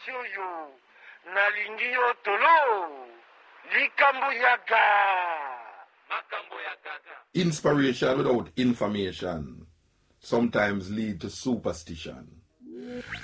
oyo nalingi yo tolo likambo ya ga makambo ya gaga. Inspiration without information sometimes lead to superstition.